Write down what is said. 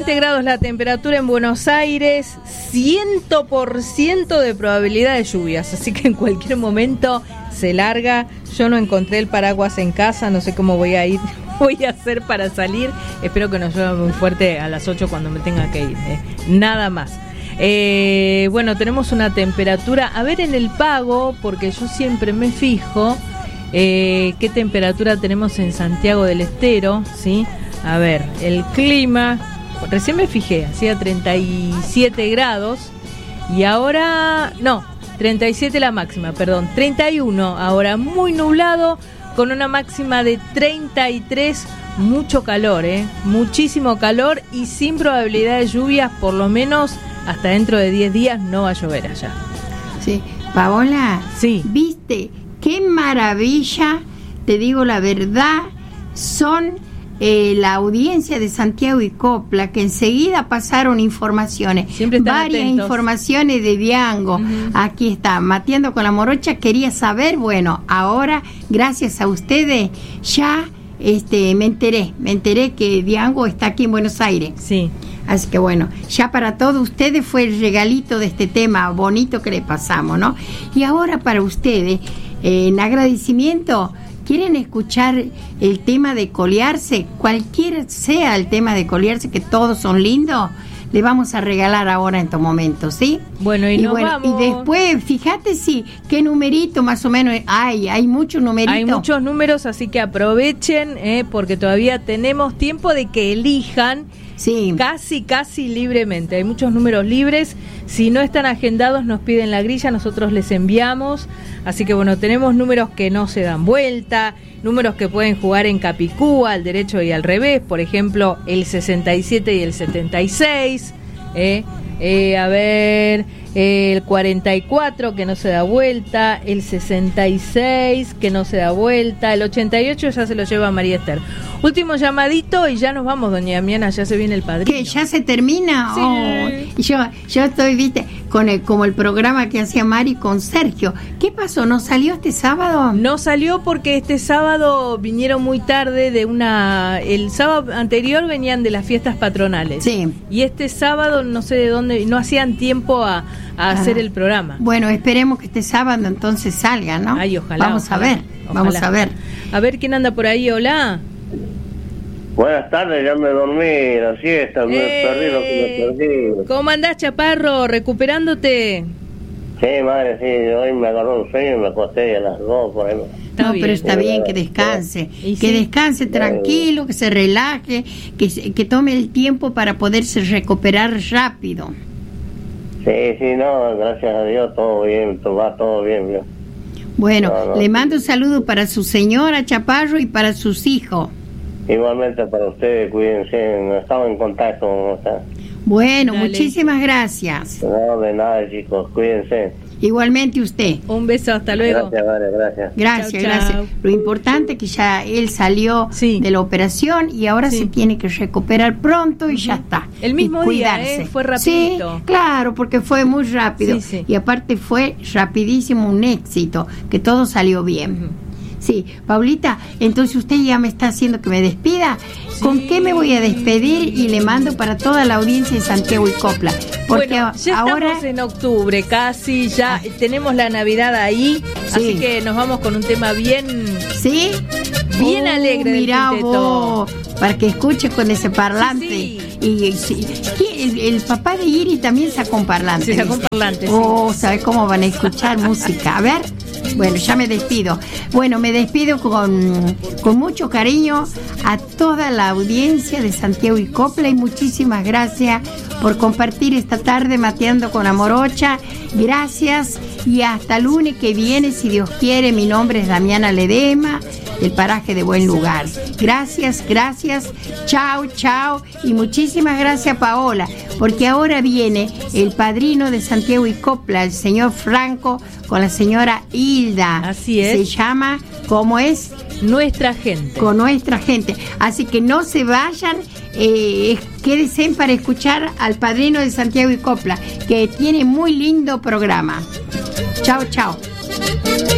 20 grados la temperatura en Buenos Aires, 100% de probabilidad de lluvias, así que en cualquier momento se larga. Yo no encontré el paraguas en casa, no sé cómo voy a hacer para salir. Espero que no llueva muy fuerte a las 8 cuando me tenga que ir, nada más. Bueno, tenemos una temperatura, a ver en el pago, porque yo siempre me fijo qué temperatura tenemos en Santiago del Estero, ¿sí? A ver, el clima, recién me fijé, hacía 37 grados y ahora, no, 37 la máxima, perdón, 31 ahora, muy nublado, con una máxima de 33, mucho calor, muchísimo calor y sin probabilidad de lluvias, por lo menos hasta dentro de 10 días no va a llover allá. Sí, Paola, sí. ¿Viste? Qué maravilla, te digo la verdad, son la audiencia de Santiago y Copla, que enseguida pasaron informaciones, varias atentos. Informaciones de Diango. Uh-huh. Aquí está, Mateando con la Morocha, quería saber, bueno, ahora, gracias a ustedes, ya me enteré que Diango está aquí en Buenos Aires. Sí. Así que bueno, ya para todos ustedes fue el regalito de este tema bonito que le pasamos, ¿no? Y ahora para ustedes, en agradecimiento, ¿quieren escuchar el tema de colearse? Cualquiera sea el tema de colearse, que todos son lindos, le vamos a regalar ahora en estos momentos, ¿sí? Bueno, y vamos. Y después, fíjate qué numerito más o menos hay muchos numeritos. Hay muchos números, así que aprovechen, porque todavía tenemos tiempo de que elijan. Sí. Casi libremente. Hay muchos números libres. Si no están agendados, nos piden la grilla, nosotros les enviamos. Así que bueno, tenemos números que no se dan vuelta, números que pueden jugar en Capicúa, al derecho y al revés. Por ejemplo, el 67 y el 76. A ver, el 44 que no se da vuelta, el 66 que no se da vuelta, el 88 ya se lo lleva María Esther. Último llamadito y ya nos vamos, doña Damiana, ya se viene el padrino. ¿Qué? ¿Ya se termina? Sí. Oh, yo estoy, viste, como el programa que hacía Mari con Sergio. ¿Qué pasó? ¿No salió este sábado? No salió porque este sábado vinieron muy tarde el sábado anterior venían de las fiestas patronales. Sí. Y este sábado no sé de dónde, no hacían tiempo a hacer el programa. Bueno, esperemos que este sábado entonces salga, ¿no? Ay, ojalá. Vamos a ver. A ver quién anda por ahí, hola. Buenas tardes, ya me dormí la siesta, me perdí lo que me perdí. ¿Cómo andás, Chaparro? ¿Recuperándote? Sí, madre, sí, hoy me agarró un sueño y me acosté a las 2 por ahí. Pero está bien que descanse, descanse tranquilo, que se relaje, que tome el tiempo para poderse recuperar rápido. Sí, no, gracias a Dios, todo bien, va todo bien. Bueno, le mando un saludo para su señora, Chaparro, y para sus hijos. Igualmente para ustedes, cuídense, estamos en contacto, ¿no está? Bueno, dale. Muchísimas gracias. No, de nada, chicos, cuídense. Igualmente usted. Un beso, hasta luego. Gracias, vale, gracias. Gracias. Lo importante es que ya él salió de la operación y ahora se tiene que recuperar pronto y ya está. El mismo día, fue rapidito. Sí, claro, porque fue muy rápido. Sí. Y aparte fue rapidísimo, un éxito, que todo salió bien. Sí, Paulita, entonces usted ya me está haciendo que me despida. Sí. ¿Con qué me voy a despedir? Y le mando para toda la audiencia de Santiago y Copla. Porque bueno, ya ahora estamos en octubre, casi ya tenemos la Navidad ahí, así que nos vamos con un tema bien alegre. Mirá vos, para que escuches con ese parlante. Sí. Y el papá de Iri también sacó un parlante. Sí, sacó un parlante. ¿Sabes cómo van a escuchar música? A ver. Bueno, ya me despido. Bueno, me despido con mucho cariño a toda la audiencia de Santiago y Copla y muchísimas gracias por compartir esta tarde Mateando con la Morocha. Gracias y hasta el lunes que viene, si Dios quiere. Mi nombre es Damiana Ledema, del paraje de Buen Lugar. Gracias. Chao. Y muchísimas gracias, Paola, porque ahora viene el padrino de Santiago y Copla, el señor Franco, con la señora Hilda. Así es. Se llama, ¿cómo es? Nuestra gente. Con nuestra gente. Así que no se vayan, quédense para escuchar al padrino de Santiago y Copla, que tiene muy lindo programa. Chao.